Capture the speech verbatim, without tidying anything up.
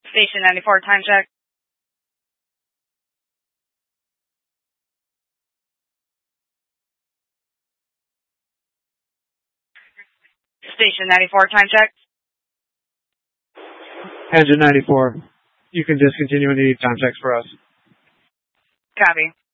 Station ninety-four, time check. Station ninety-four, time check. Engine ninety-four, you can discontinue any time checks for us. Copy.